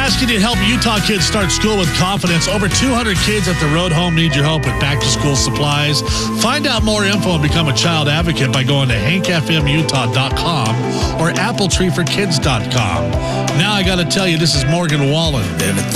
asking you to help Utah kids start school with confidence. Over 200 kids at the Road Home need your help with back-to-school supplies. Find out more info and become a child advocate by going to hankfmutah.com or appletreeforkids.com. Now I got to tell you, this is Morgan Wallen.